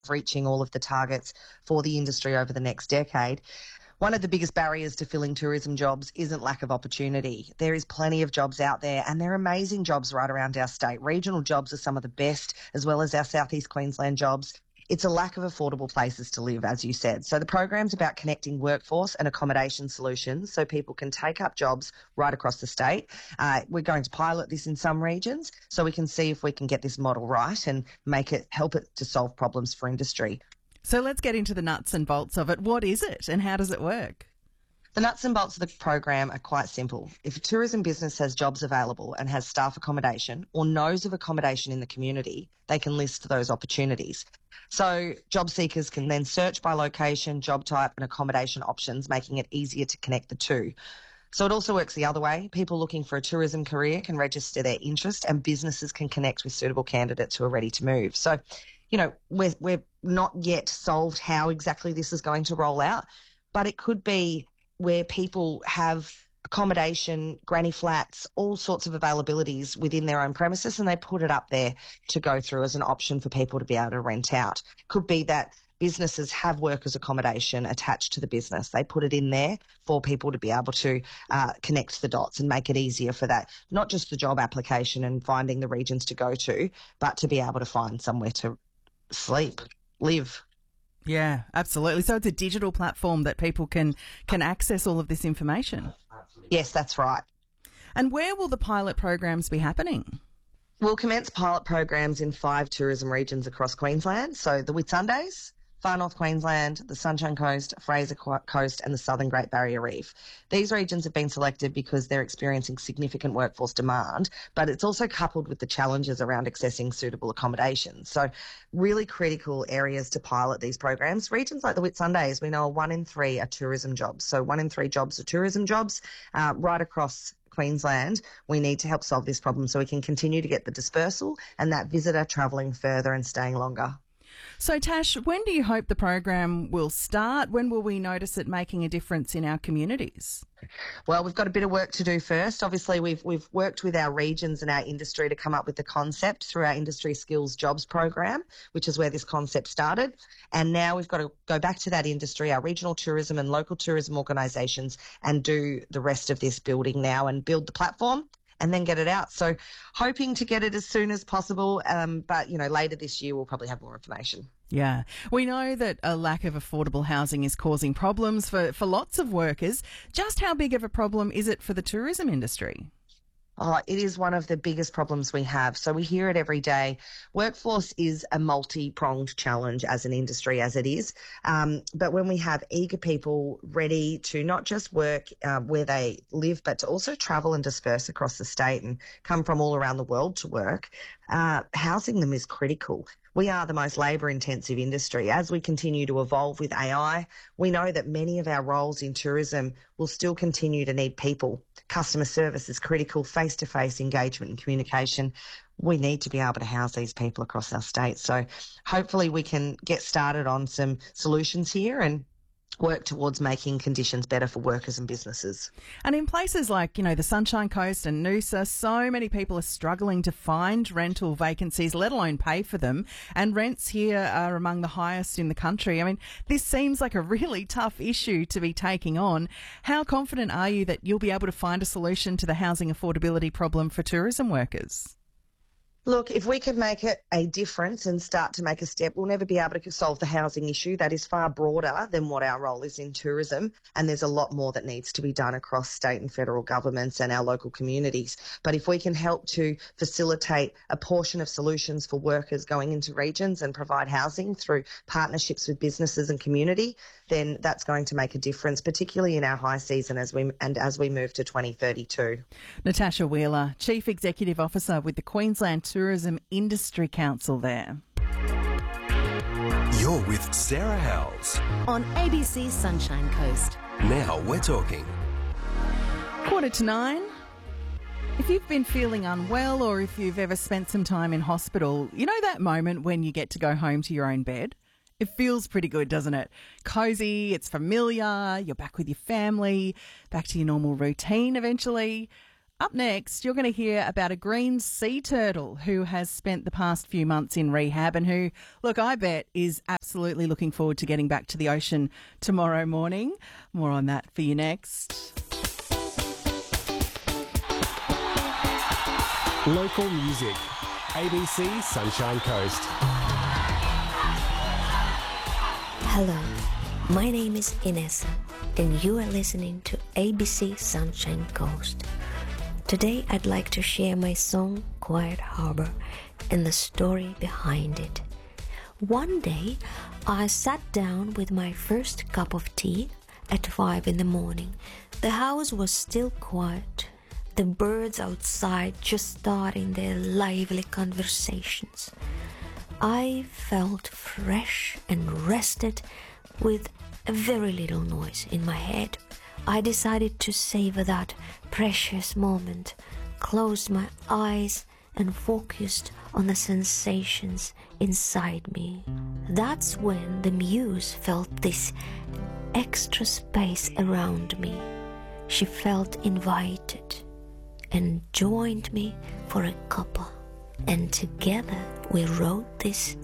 reaching all of the targets for the industry over the next decade. One of the biggest barriers to filling tourism jobs isn't lack of opportunity. There is plenty of jobs out there, and they're amazing jobs right around our state. Regional jobs are some of the best, as well as our South East Queensland jobs. It's a lack of affordable places to live, as you said. So the program's about connecting workforce and accommodation solutions so people can take up jobs right across the state. We're going to pilot this in some regions so we can see if we can get this model right and help it to solve problems for industry. So let's get into the nuts and bolts of it. What is it and how does it work? The nuts and bolts of the program are quite simple. If a tourism business has jobs available and has staff accommodation or knows of accommodation in the community, they can list those opportunities. So job seekers can then search by location, job type and accommodation options, making it easier to connect the two. So it also works the other way. People looking for a tourism career can register their interest and businesses can connect with suitable candidates who are ready to move. So, we're not yet solved how exactly this is going to roll out, but it could be where people have accommodation, granny flats, all sorts of availabilities within their own premises, and they put it up there to go through as an option for people to be able to rent out. Could be that businesses have workers' accommodation attached to the business. They put it in there for people to be able to connect the dots and make it easier for that, not just the job application and finding the regions to go to, but to be able to find somewhere to sleep, live. Yeah, absolutely. So it's a digital platform that people can access all of this information. Yes, that's right. And where will the pilot programs be happening? We'll commence pilot programs in 5 tourism regions across Queensland. So the Whitsundays, Far North Queensland, the Sunshine Coast, Fraser Coast and the Southern Great Barrier Reef. These regions have been selected because they're experiencing significant workforce demand, but it's also coupled with the challenges around accessing suitable accommodation. So really critical areas to pilot these programs. Regions like the Whitsundays, we know 1 in 3 are tourism jobs. So 1 in 3 jobs are tourism jobs right across Queensland. We need to help solve this problem so we can continue to get the dispersal and that visitor travelling further and staying longer. So, Tash, when do you hope the program will start? When will we notice it making a difference in our communities? Well, we've got a bit of work to do first. Obviously, we've worked with our regions and our industry to come up with the concept through our Industry Skills Jobs program, which is where this concept started. And now we've got to go back to that industry, our regional tourism and local tourism organisations, and do the rest of this building now and build the platform and then get it out. So hoping to get it as soon as possible, but, later this year we'll probably have more information. Yeah. We know that a lack of affordable housing is causing problems for lots of workers. Just how big of a problem is it for the tourism industry? Oh, it is one of the biggest problems we have. So we hear it every day. Workforce is a multi-pronged challenge as an industry as it is. But when we have eager people ready to not just work where they live, but to also travel and disperse across the state and come from all around the world to work, housing them is critical. We are the most labour-intensive industry. As we continue to evolve with AI, we know that many of our roles in tourism will still continue to need people. Customer service is critical, face-to-face engagement and communication. We need to be able to house these people across our state. So hopefully we can get started on some solutions here and work towards making conditions better for workers and businesses. And in places like, the Sunshine Coast and Noosa, so many people are struggling to find rental vacancies, let alone pay for them. And rents here are among the highest in the country. I mean, this seems like a really tough issue to be taking on. How confident are you that you'll be able to find a solution to the housing affordability problem for tourism workers? Look, if we could make it a difference and start to make a step, we'll never be able to solve the housing issue. That is far broader than what our role is in tourism, and there's a lot more that needs to be done across state and federal governments and our local communities. But if we can help to facilitate a portion of solutions for workers going into regions and provide housing through partnerships with businesses and community, then that's going to make a difference, particularly in our high season as we move to 2032. Natasha Wheeler, Chief Executive Officer with the Queensland Tourism Industry Council there. You're with Sarah Howells on ABC Sunshine Coast. Now we're talking. 8:45. If you've been feeling unwell or if you've ever spent some time in hospital, you know that moment when you get to go home to your own bed? It feels pretty good, doesn't it? Cozy, it's familiar, you're back with your family, back to your normal routine eventually. Up next, you're going to hear about a green sea turtle who has spent the past few months in rehab and who, look, I bet is absolutely looking forward to getting back to the ocean tomorrow morning. More on that for you next. Local music. ABC Sunshine Coast. Hello, my name is Ines, and you are listening to ABC Sunshine Coast. Today I'd like to share my song Quiet Harbor and the story behind it. One day I sat down with my first cup of tea at 5 in the morning. The house was still quiet, the birds outside just starting their lively conversations. I felt fresh and rested with very little noise in my head. I decided to savor that precious moment, closed my eyes and focused on the sensations inside me. That's when the muse felt this extra space around me. She felt invited and joined me for a cuppa, and together we wrote this